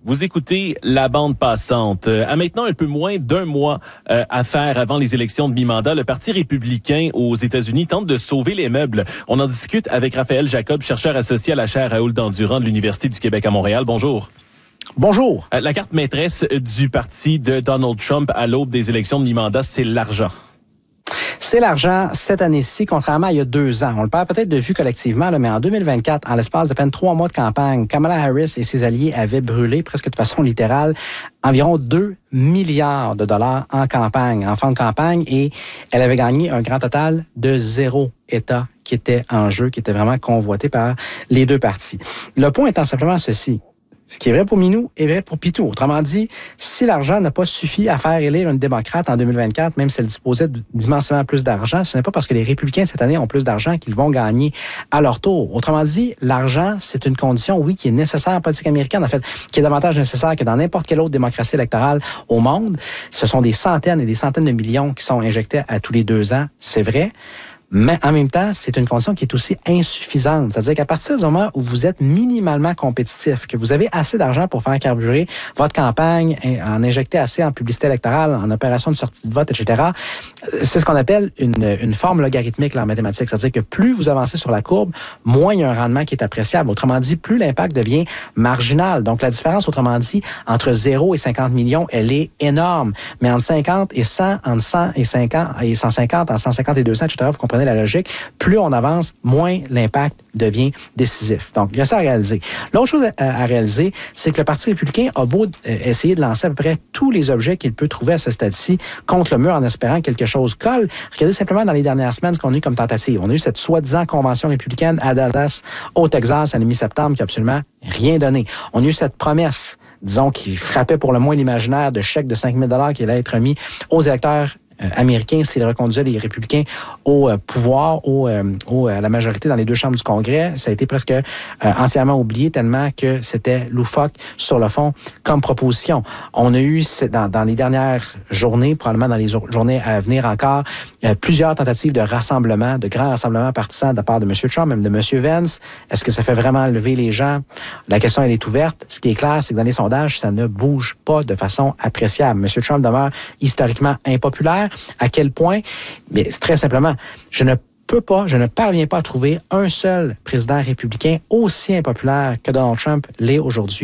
Vous écoutez La Bande Passante. À maintenant un peu moins d'un mois à faire avant les élections de mi-mandat, le Parti républicain aux États-Unis tente de sauver les meubles. On en discute avec Raphaël Jacob, chercheur associé à la chaire Raoul Dandurand de l'Université du Québec à Montréal. Bonjour. Bonjour. La carte maîtresse du parti de Donald Trump à l'aube des élections de mi-mandat, c'est l'argent. C'est l'argent cette année-ci, contrairement à il y a 2 ans. On le perd peut-être de vue collectivement, là, mais en 2024, en l'espace d'à peine 3 mois de campagne, Kamala Harris et ses alliés avaient brûlé, presque de façon littérale, environ 2 milliards de dollars en campagne, en fin de campagne, et elle avait gagné un grand total de 0 État qui était en jeu, qui était vraiment convoité par les deux partis. Le point étant simplement ceci. Ce qui est vrai pour Minou est vrai pour Pitou. Autrement dit, si l'argent n'a pas suffi à faire élire une démocrate en 2024, même si elle disposait d'immensément plus d'argent, ce n'est pas parce que les républicains cette année ont plus d'argent qu'ils vont gagner à leur tour. Autrement dit, l'argent, c'est une condition, oui, qui est nécessaire en politique américaine, en fait, qui est davantage nécessaire que dans n'importe quelle autre démocratie électorale au monde. Ce sont des centaines et des centaines de millions qui sont injectés à tous les 2 ans, c'est vrai. Mais en même temps, c'est une condition qui est aussi insuffisante. C'est-à-dire qu'à partir du moment où vous êtes minimalement compétitif, que vous avez assez d'argent pour faire carburer votre campagne, en injecter assez en publicité électorale, en opération de sortie de vote, etc., c'est ce qu'on appelle une forme logarithmique là, en mathématiques. C'est-à-dire que plus vous avancez sur la courbe, moins il y a un rendement qui est appréciable. Autrement dit, plus l'impact devient marginal. Donc la différence, autrement dit, entre 0 et 50 millions, elle est énorme. Mais entre 50 et 100, entre 100 et 50 et 150, entre 150 et 200, etc., vous comprenez la logique, plus on avance, moins l'impact devient décisif. Donc, il y a ça à réaliser. L'autre chose à réaliser, c'est que le Parti républicain a beau essayer de lancer à peu près tous les objets qu'il peut trouver à ce stade-ci contre le mur en espérant que quelque chose colle. Regardez simplement dans les dernières semaines ce qu'on a eu comme tentative. On a eu cette soi-disant convention républicaine à Dallas, au Texas, à la mi-septembre, qui n'a absolument rien donné. On a eu cette promesse, disons, qui frappait pour le moins l'imaginaire de chèque de 5 000 qui allait être remis aux électeurs américain s'il reconduisait les républicains au pouvoir, à la majorité dans les 2 chambres du Congrès. Ça a été presque entièrement oublié tellement que c'était loufoque sur le fond comme proposition. On a eu dans les dernières journées, probablement dans les journées à venir encore, plusieurs tentatives de rassemblement, de grands rassemblements partisans de la part de M. Trump, même de M. Vance. Est-ce que ça fait vraiment lever les gens? La question, elle est ouverte. Ce qui est clair, c'est que dans les sondages, ça ne bouge pas de façon appréciable. M. Trump demeure historiquement impopulaire. À quel point? Mais très simplement, je ne parviens pas à trouver un seul président républicain aussi impopulaire que Donald Trump l'est aujourd'hui.